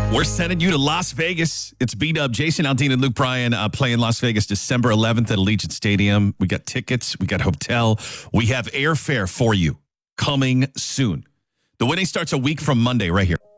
We're sending you to Las Vegas. It's B-Dub, Jason Aldean, and Luke Bryan playing Las Vegas December 11th at Allegiant Stadium. We got tickets. We got hotel. We have airfare for you coming soon. The wedding starts a week from Monday right here.